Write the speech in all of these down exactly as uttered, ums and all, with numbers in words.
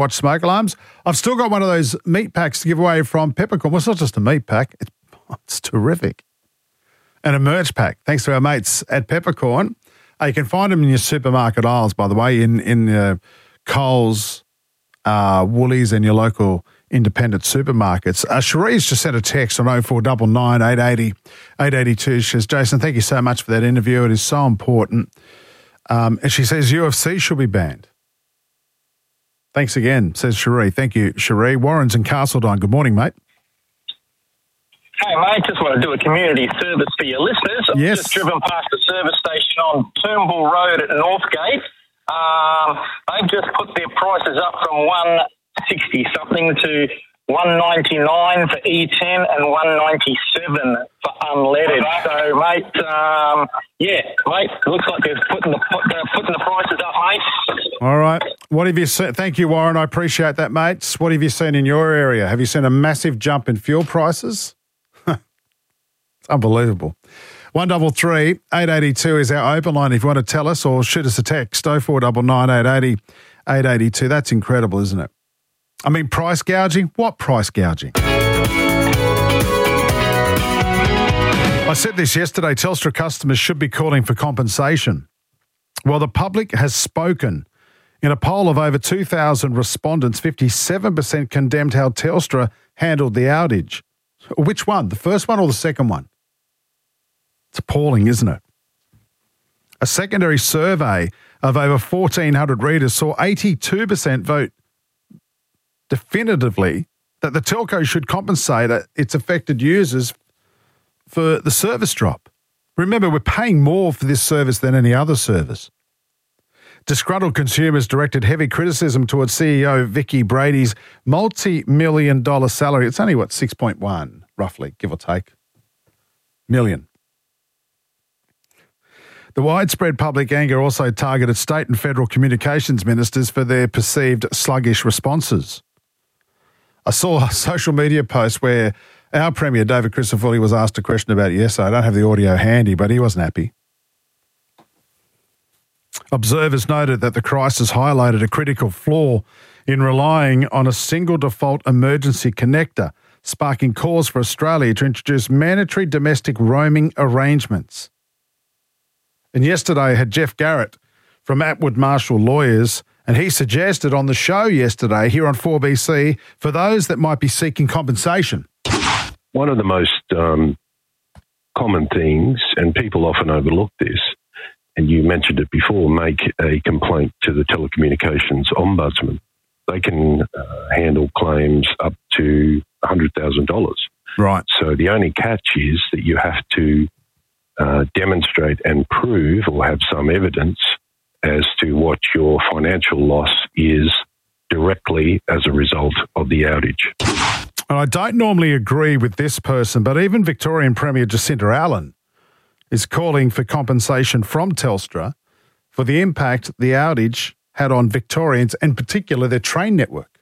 watch smoke alarms. I've still got one of those meat packs to give away from Peppercorn. Well, it's not just a meat pack. It's, it's terrific. And a merch pack, thanks to our mates at Peppercorn. Uh, you can find them in your supermarket aisles, by the way, in, in uh, Coles, uh, Woolies and your local independent supermarkets. Uh, Cherie's just sent a text on oh four nine nine, eight eight oh, eight eight two. She says, Jason, thank you so much for that interview. It is so important. Um, and she says U F C should be banned. Thanks again, says Cherie. Thank you, Cherie. Warren's in Castledine. Good morning, mate. Hey, mate, just want to do a community service for your listeners. I've yes. just driven past the service station on Turnbull Road at Northgate. Um, they've just put their prices up from one sixty something to one ninety-nine for E ten and one ninety-seven for unleaded. So, mate, um, yeah, mate, looks like they're putting the, they're putting the prices up, mate. All right. What have you seen? Thank you, Warren. I appreciate that, mate. What have you seen in your area? Have you seen a massive jump in fuel prices? It's unbelievable. One double three eight eighty two is our open line. If you want to tell us or shoot us a text, oh four nine nine eight eight oh eight eight two. That's incredible, isn't it? I mean, price gouging. What price gouging? I said this yesterday. Telstra customers should be calling for compensation. Well, the public has spoken. In a poll of over two thousand respondents, fifty-seven percent condemned how Telstra handled the outage. Which one? The first one or the second one? It's appalling, isn't it? A secondary survey of over fourteen hundred readers saw eighty-two percent vote definitively that the telco should compensate its affected users for the service drop. Remember, we're paying more for this service than any other service. Disgruntled consumers directed heavy criticism towards C E O Vicky Brady's multi-million dollar salary. It's only, what, six point one, roughly, give or take, million. The widespread public anger also targeted state and federal communications ministers for their perceived sluggish responses. I saw a social media post where our Premier, David Crisafulli, was asked a question about it yesterday. I don't have the audio handy, but he wasn't happy. Observers noted that the crisis highlighted a critical flaw in relying on a single default emergency connector, sparking calls for Australia to introduce mandatory domestic roaming arrangements. And yesterday I had Jeff Garrett from Atwood Marshall Lawyers, and he suggested on the show yesterday here on four B C for those that might be seeking compensation. One of the most um, common things, and people often overlook this, and you mentioned it before, make a complaint to the Telecommunications Ombudsman. They can uh, handle claims up to one hundred thousand dollars. Right. So the only catch is that you have to uh, demonstrate and prove or have some evidence as to what your financial loss is directly as a result of the outage. And I don't normally agree with this person, but even Victorian Premier Jacinta Allen is calling for compensation from Telstra for the impact the outage had on Victorians, in particular their train network.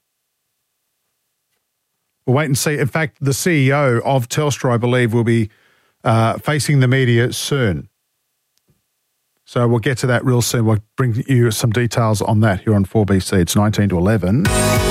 We'll wait and see. In fact, the C E O of Telstra, I believe, will be uh, facing the media soon. So we'll get to that real soon. We'll bring you some details on that here on four B C. It's nineteen to eleven.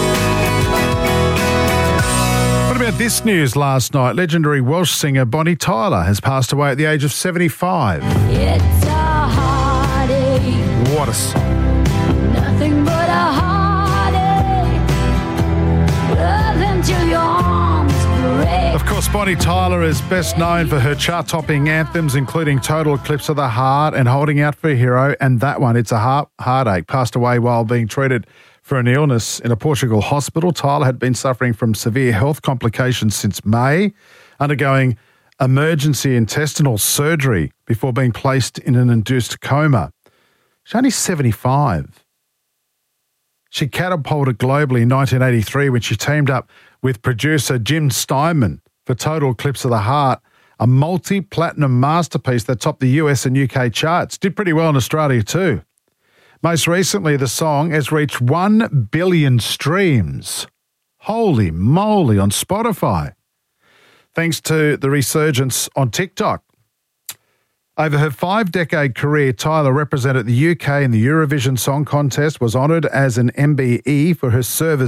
What about this news last night? Legendary Welsh singer Bonnie Tyler has passed away at the age of seventy-five. It's a heartache. What a song. Nothing but a heartache. Love into your arms. Of course, Bonnie Tyler is best known for her chart-topping anthems, including Total Eclipse of the Heart and Holding Out for a Hero, and that one, It's a Heart Heartache. Passed away while being treated for an illness in a Portugal hospital. Tyler had been suffering from severe health complications since May, undergoing emergency intestinal surgery before being placed in an induced coma. She's only seventy-five. She catapulted globally in nineteen eighty-three when she teamed up with producer Jim Steinman for Total Eclipse of the Heart, a multi-platinum masterpiece that topped the U S and U K charts. Did pretty well in Australia too. Most recently, the song has reached one billion streams. Holy moly, on Spotify. Thanks to the resurgence on TikTok. Over her five-decade career, Tyler represented the U K in the Eurovision Song Contest, was honoured as an M B E for her service